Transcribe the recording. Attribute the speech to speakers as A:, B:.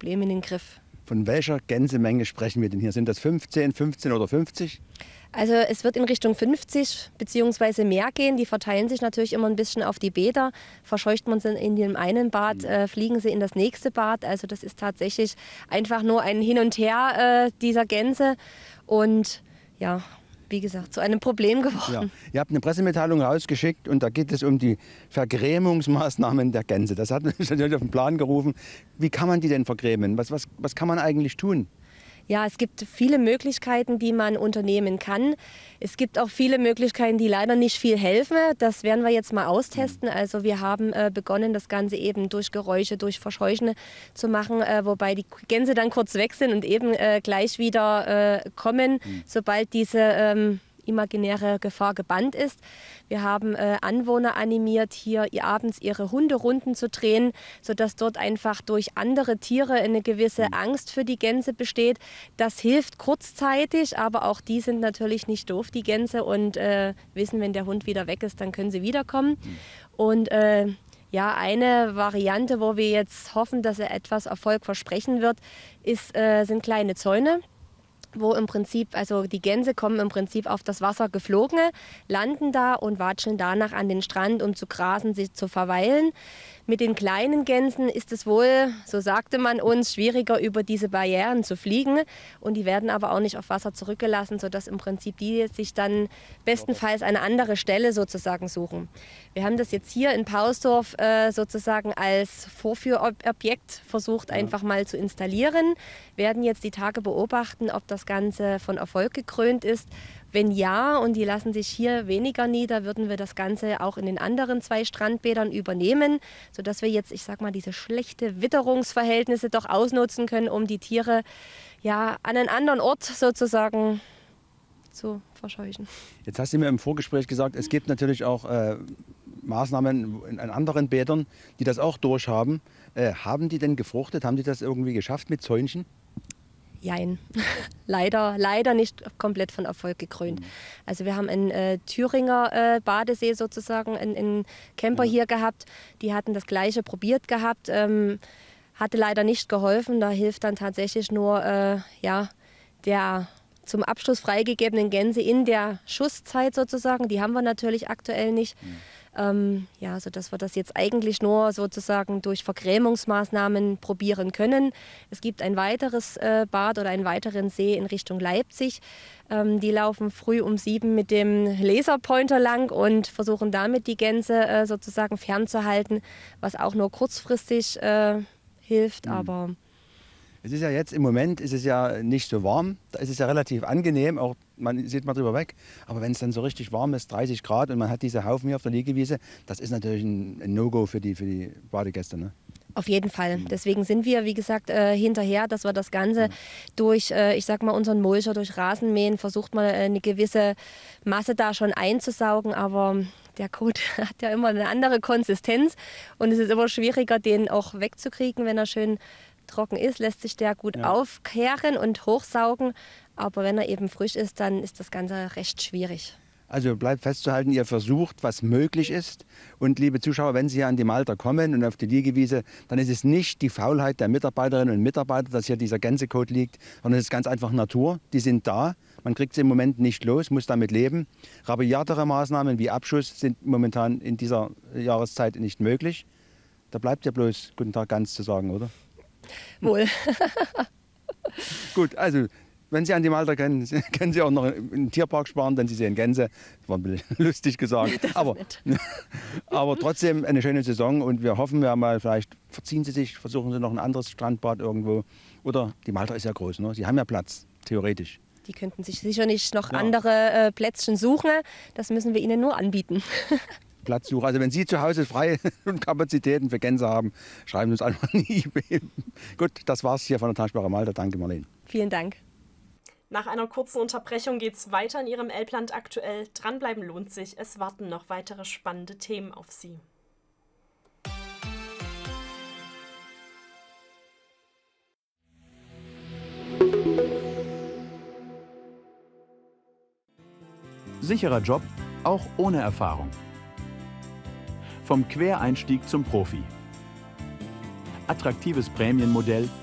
A: Problem in den Griff.
B: Von welcher Gänsemenge sprechen wir denn hier? Sind das 15, 15 oder 50?
A: Also es wird in Richtung 50 bzw. mehr gehen. Die verteilen sich natürlich immer ein bisschen auf die Bäder. Verscheucht man sie in dem einen Bad, fliegen sie in das nächste Bad. Also das ist tatsächlich einfach nur ein Hin und Her dieser Gänse. Und ja, wie gesagt, zu einem Problem geworden.
B: Ja. Ihr habt eine Pressemitteilung rausgeschickt und da geht es um die Vergrämungsmaßnahmen der Gänse. Das hat mich natürlich auf den Plan gerufen. Wie kann man die denn vergrämen? Was kann man eigentlich tun?
A: Ja, es gibt viele Möglichkeiten, die man unternehmen kann. Es gibt auch viele Möglichkeiten, die leider nicht viel helfen. Das werden wir jetzt mal austesten. Also wir haben begonnen, das Ganze eben durch Geräusche, durch Verscheuchen zu machen, wobei die Gänse dann kurz weg sind und eben gleich wieder kommen, sobald diese imaginäre Gefahr gebannt ist. Wir haben Anwohner animiert, hier abends ihre Hunderunden zu drehen, sodass dort einfach durch andere Tiere eine gewisse Angst für die Gänse besteht. Das hilft kurzzeitig, aber auch die sind natürlich nicht doof, die Gänse, und wissen, wenn der Hund wieder weg ist, dann können sie wiederkommen. Und ja, eine Variante, wo wir jetzt hoffen, dass er etwas Erfolg versprechen wird, sind kleine Zäune, wo im Prinzip, also die Gänse kommen im Prinzip auf das Wasser geflogen, landen da und watscheln danach an den Strand, um zu grasen, sich zu verweilen. Mit den kleinen Gänsen ist es wohl, so sagte man uns, schwieriger, über diese Barrieren zu fliegen. Und die werden aber auch nicht auf Wasser zurückgelassen, sodass im Prinzip die sich dann bestenfalls eine andere Stelle sozusagen suchen. Wir haben das jetzt hier in Pausdorf sozusagen als Vorführobjekt versucht, einfach mal zu installieren. Werden jetzt die Tage beobachten, ob das Ganze von Erfolg gekrönt ist. Wenn ja, und die lassen sich hier weniger nieder, würden wir das Ganze auch in den anderen 2 Strandbädern übernehmen, sodass wir jetzt, ich sag mal, diese schlechte Witterungsverhältnisse doch ausnutzen können, um die Tiere ja an einen anderen Ort sozusagen zu verscheuchen.
B: Jetzt hast du mir im Vorgespräch gesagt, es gibt natürlich auch Maßnahmen in anderen Bädern, die das auch durchhaben. Haben die denn gefruchtet? Haben die das irgendwie geschafft mit Zäunchen?
A: Jein, leider nicht komplett von Erfolg gekrönt. Also wir haben einen Thüringer Badesee sozusagen, einen Camper hier gehabt. Die hatten das Gleiche probiert gehabt, hatte leider nicht geholfen. Da hilft dann tatsächlich nur ja, der zum Abschluss freigegebenen Gänse in der Schusszeit sozusagen. Die haben wir natürlich aktuell nicht. Ja, sodass wir das jetzt eigentlich nur sozusagen durch Vergrämungsmaßnahmen probieren können. Es gibt ein weiteres Bad oder einen weiteren See in Richtung Leipzig. Die laufen früh um 7 mit dem Laserpointer lang und versuchen damit die Gänse sozusagen fernzuhalten, was auch nur kurzfristig hilft, aber...
B: Es ist ja jetzt im Moment ist es ja nicht so warm, da ist es ja relativ angenehm, auch man sieht mal drüber weg. Aber wenn es dann so richtig warm ist, 30 Grad und man hat diese Haufen hier auf der Liegewiese, das ist natürlich ein No-Go für die Badegäste. Ne?
A: Auf jeden Fall. Deswegen sind wir, wie gesagt, hinterher, dass wir das Ganze durch, ich sag mal, unseren Mulcher, durch Rasenmähen, versucht mal eine gewisse Masse da schon einzusaugen, aber der Kot hat ja immer eine andere Konsistenz und es ist immer schwieriger, den auch wegzukriegen, wenn er schön trocken ist, lässt sich der gut aufkehren und hochsaugen. Aber wenn er eben frisch ist, dann ist das Ganze recht schwierig.
B: Also bleibt festzuhalten, ihr versucht, was möglich ist. Und liebe Zuschauer, wenn Sie hier an die Malter kommen und auf die Liegewiese, dann ist es nicht die Faulheit der Mitarbeiterinnen und Mitarbeiter, dass hier dieser Gänsekot liegt, sondern es ist ganz einfach Natur. Die sind da. Man kriegt sie im Moment nicht los, muss damit leben. Rabiatere Maßnahmen wie Abschuss sind momentan in dieser Jahreszeit nicht möglich. Da bleibt ja bloß Guten Tag Gans zu sagen, oder?
A: Wohl.
B: Gut, also wenn Sie an die Malter können, können Sie auch noch einen Tierpark sparen, denn Sie sehen Gänse. Das war ein bisschen lustig gesagt. Aber trotzdem eine schöne Saison und wir hoffen ja mal, vielleicht verziehen Sie sich, versuchen Sie noch ein anderes Strandbad irgendwo. Oder die Malter ist ja groß, ne? Sie haben ja Platz, theoretisch.
A: Die könnten sich sicher nicht noch andere Plätzchen suchen. Das müssen wir ihnen nur anbieten.
B: Platzsuche. Also wenn Sie zu Hause freie Kapazitäten für Gänse haben, schreiben Sie uns einfach eine E-Mail. Gut, das war's hier von der Talsperre Malta. Danke, Marlene.
A: Vielen Dank.
C: Nach einer kurzen Unterbrechung geht's weiter in Ihrem Elbland aktuell. Dranbleiben lohnt sich. Es warten noch weitere spannende Themen auf Sie.
D: Sicherer Job, auch ohne Erfahrung. Vom Quereinstieg zum Profi. Attraktives Prämienmodell